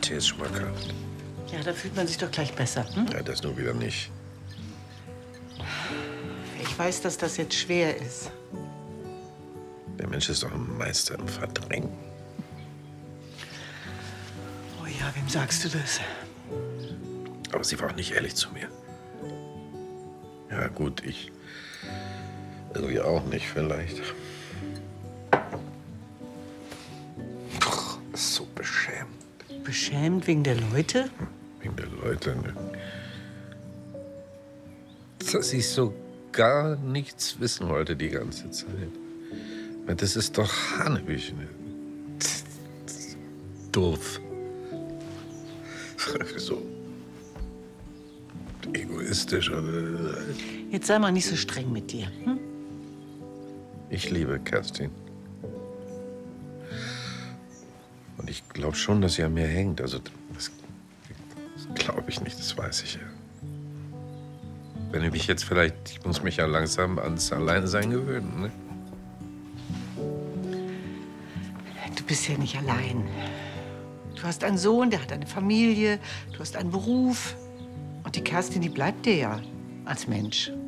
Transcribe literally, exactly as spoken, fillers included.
Tee ist schmackhaft. Ja, da fühlt man sich doch gleich besser. Hm? Ja, das nur wieder nicht. Ich weiß, dass das jetzt schwer ist. Der Mensch ist doch ein Meister im Verdrängen. Oh ja, wem sagst du das? Aber sie war auch nicht ehrlich zu mir. Ja, gut, ich irgendwie auch nicht, vielleicht. Puh, ist so beschämt. Beschämt wegen der Leute? Wegen der Leute, ne? Dass ich so gar nichts wissen wollte die ganze Zeit. Das ist doch Hanebüchen. Doof. So egoistisch. Oder? Jetzt sei mal nicht so streng mit dir. Hm? Ich liebe Kerstin. Und ich glaube schon, dass sie an mir hängt. Also das, das glaube ich nicht, das weiß ich ja. Wenn ich mich jetzt vielleicht, ich muss mich ja langsam ans Alleinsein gewöhnen, ne? Du bist ja nicht allein. Du hast einen Sohn, der hat eine Familie, du hast einen Beruf. Und die Kerstin, die bleibt dir ja als Mensch.